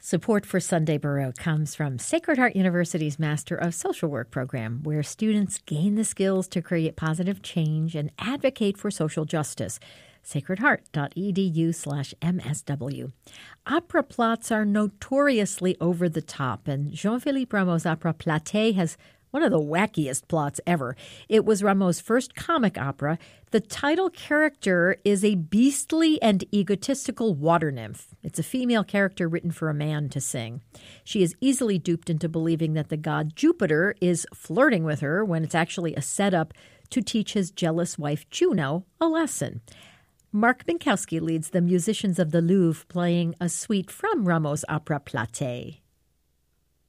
Support for Sunday Baroque comes from Sacred Heart University's Master of Social Work program, where students gain the skills to create positive change and advocate for social justice. sacredheart.edu/MSW. Opera plots are notoriously over the top, and Jean-Philippe Rameau's opera Platée has one of the wackiest plots ever. It was Rameau's first comic opera. The title character is a beastly and egotistical water nymph. It's a female character written for a man to sing. She is easily duped into believing that the god Jupiter is flirting with her when it's actually a setup to teach his jealous wife Juno a lesson. Mark Minkowski leads the Musicians of the Louvre playing a suite from Rameau's opera Platée.